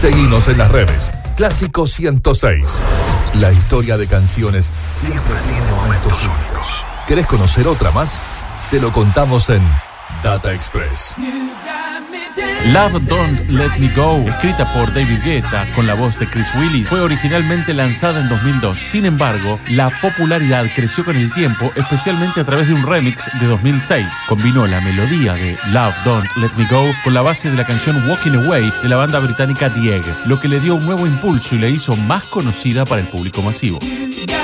Seguinos en las redes. Clásico 106. La historia de canciones siempre tiene momentos únicos. ¿Querés conocer otra más? Te lo contamos en Data Express. Love Don't Let Me Go, escrita por David Guetta con la voz de Chris Willis, fue originalmente lanzada en 2002. Sin embargo, la popularidad creció con el tiempo, especialmente a través de un remix de 2006. Combinó la melodía de Love Don't Let Me Go con la base de la canción Walking Away de la banda británica The Egg, lo que le dio un nuevo impulso y la hizo más conocida para el público masivo.